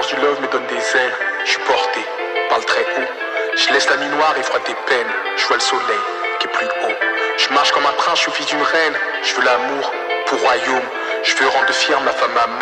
force du love me donne des ailes. Je suis porté par le très haut. Je laisse la nuit noire et froide tes peines. Je vois le soleil qui est plus haut. Je marche comme un prince, je suis fils d'une reine. Je veux l'amour pour royaume. Je veux rendre fière ma femme, ma mère.